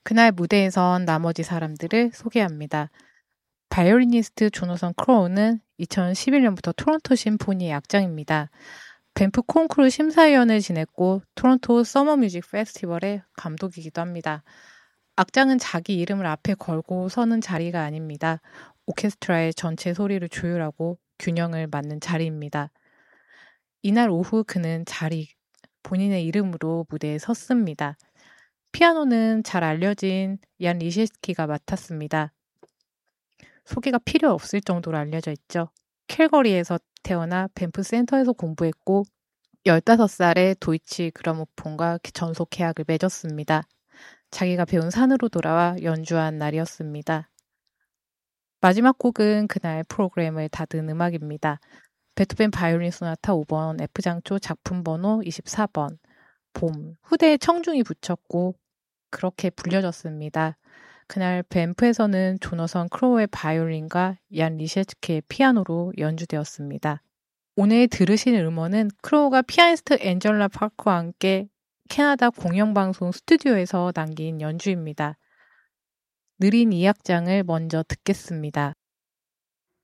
그날 무대에선 나머지 사람들을 소개합니다. 바이올리니스트 조너선 크로우는 2011년부터 토론토 심포니의 악장입니다. 밴프 콩쿠르 심사위원을 지냈고 토론토 서머 뮤직 페스티벌의 감독이기도 합니다. 악장은 자기 이름을 앞에 걸고 서는 자리가 아닙니다. 오케스트라의 전체 소리를 조율하고 균형을 맞는 자리입니다. 이날 오후 그는 본인의 이름으로 무대에 섰습니다. 피아노는 잘 알려진 얀 리셰스키가 맡았습니다. 소개가 필요 없을 정도로 알려져 있죠. 캘거리에서 태어나 밴프 센터에서 공부했고 15살에 도이치 그라모폰과 전속 계약을 맺었습니다. 자기가 배운 산으로 돌아와 연주한 날이었습니다. 마지막 곡은 그날 프로그램을 닫은 음악입니다. 베토벤 바이올린 소나타 5번 F장조 작품 번호 24번 봄 후대에 청중이 붙였고 그렇게 불려졌습니다. 그날 밴프에서는 조너선 크로우의 바이올린과 얀 리셰츠케의 피아노로 연주되었습니다. 오늘 들으신 음원은 크로우가 피아니스트 앤젤라 파커와 함께 캐나다 공영방송 스튜디오에서 남긴 연주입니다. 느린 이 악장을 먼저 듣겠습니다.